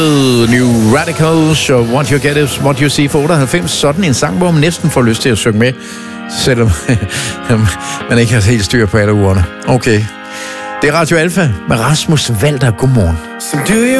New Radicals og What You Get Is What You See for 98. Sådan en sang, hvor man næsten får lyst til at synge med, selvom man ikke har helt styr på alle ordene. Okay. Det er Radio Alfa med Rasmus Walter. Godmorgen.